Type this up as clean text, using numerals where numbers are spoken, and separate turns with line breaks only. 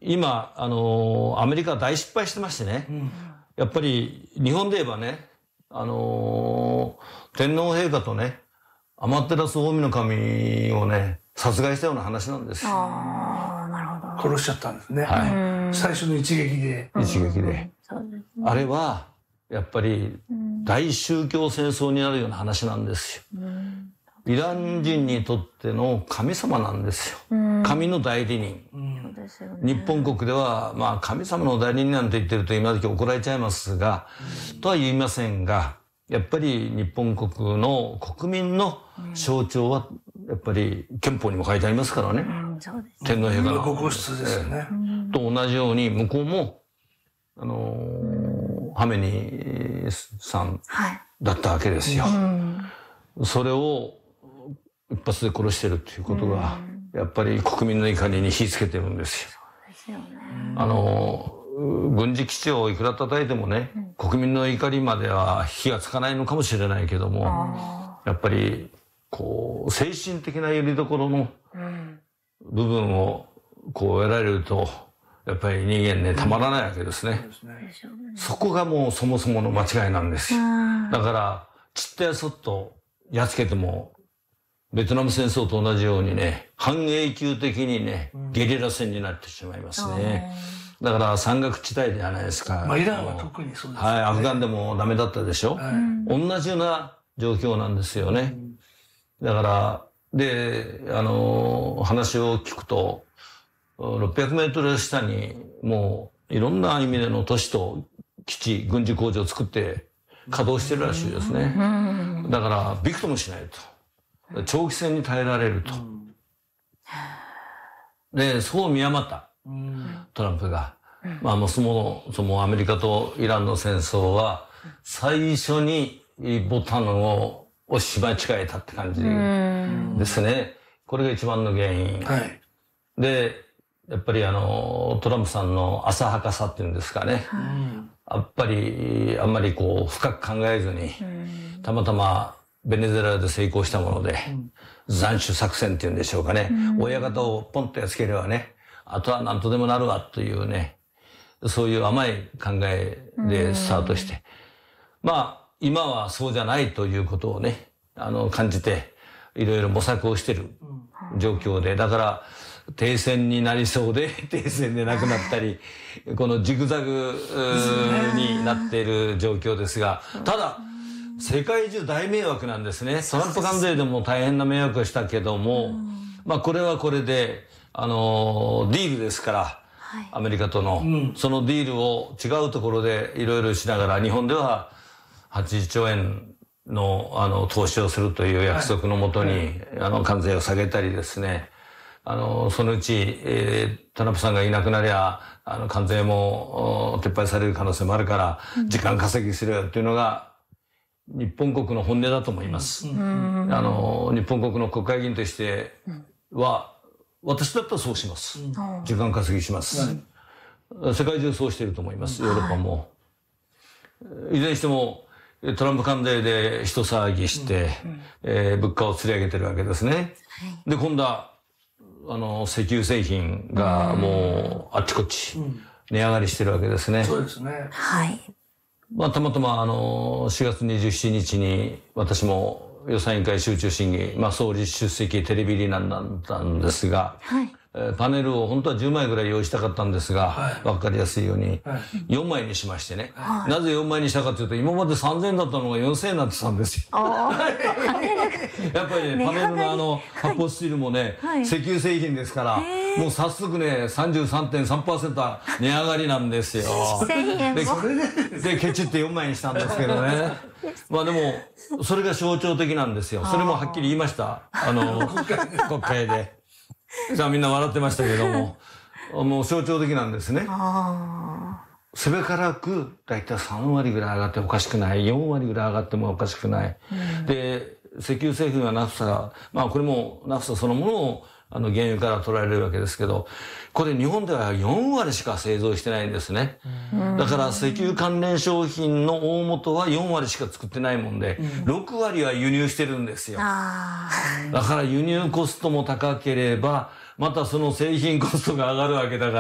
今、アメリカは大失敗してましてね、やっぱり日本で言えばね、天皇陛下とね、天照大神神をね、殺害したような話なんですよ。
ああ、なるほど。
殺しちゃったんですね。
はい。
最初の一撃で。
一撃で。
そうですね。
あれは、やっぱり、大宗教戦争になるような話なんですよ。イラン人にとっての神様なんですよ。神の代理人。
そうですよね。
日本国では、まあ、神様の代理人なんて言ってると今時怒られちゃいますが、とは言いませんが、やっぱり日本国の国民の象徴は、やっぱり憲法にも書いてありますからね。
そうですね。
天皇陛下の。
ご皇室ですよね。
と同じように、向こうも、ハメニさんだったわけですよ。それを一発で殺してるっていうことが、やっぱり国民の怒りに火つけてるんですよ。
そうですよね。
軍事基地をいくら叩いてもね、国民の怒りまでは火がつかないのかもしれないけども、やっぱり、こう、精神的な拠り所の部分をこう得られると、やっぱり人間ね、たまらないわけですね。そこがもうそもそもの間違いなんですよ。だから、ちったやそっとやっつけても、ベトナム戦争と同じようにね、半永久的にね、ゲリラ戦になってしまいますね。だから山岳地帯じゃないですか。
まあ、イランは特にそうですね。
はい、アフガンでもダメだったでしょ。同じような状況なんですよね。だから、で、話を聞くと、600メートル下にもういろんな意味での都市と基地、軍事工場を作って稼働してるらしいですね。だからびくともしないと。長期戦に耐えられると。で、そう見余ったトランプが。まあもうそのアメリカとイランの戦争は最初にボタンを押し間違えたって感じですね。これが一番の原因。で、やっぱりトランプさんの浅はかさっていうんですかね。やっぱりあんまりこう深く考えずに、たまたまベネズエラで成功したもので、斬首作戦っていうんでしょうかね。親方をポンとやっつければね、あとは何とでもなるわというね、そういう甘い考えでスタートして。まあ、今はそうじゃないということをね、感じて、いろいろ模索をしている状況で、だから、停戦になりそうで、停戦でなくなったり、このジグザグになっている状況ですが、ただ、世界中大迷惑なんですね。トランプ関税でも大変な迷惑をしたけども、まあこれはこれで、ディールですから、アメリカとの、そのディールを違うところでいろいろしながら、日本では80兆円の投資をするという約束のもとに、関税を下げたりですね、そのうち、トランプさんがいなくなりゃ、関税も撤廃される可能性もあるから、時間稼ぎするっていうのが、日本国の本音だと思います。日本国の国会議員としては、私だったらそうします。時間稼ぎします。世界中そうしていると思います。ヨーロッパも。いずれにしても、トランプ関税で一騒ぎして、物価を釣り上げてるわけですね。で、今度は、石油製品がもうあっちこっち値上がりしてるわけですね。
そうですね。
はい。
まあ、たまたま4月27日に私も予算委員会集中審議、まあ、総理出席テレビリナだったんですが、パネルを本当は10枚ぐらい用意したかったんですが、わかりやすいように、4枚にしましてね。なぜ4枚にしたかというと、今まで3000円だったのが4000円になってたんですよ。やっぱりね、パネルの発泡スチールもね、石油製品ですから、もう早速ね、33.3% 値上がりなんですよ。で、ケチって4枚にしたんですけどね。まあでも、それが象徴的なんですよ。それもはっきり言いました。国会で。じゃあみんな笑ってましたけども、もう象徴的なんですね。すべからく、だいたい3割ぐらい上がってもおかしくない。4割ぐらい上がってもおかしくない。で、石油製品はナフサ、まあこれもナフサそのものを原油から取られるわけですけど、これ日本では4割しか製造してないんですね。だから石油関連商品の大元は4割しか作ってないもんで、6割は輸入してるんですよ。だから輸入コストも高ければ、またその製品コストが上がるわけだから、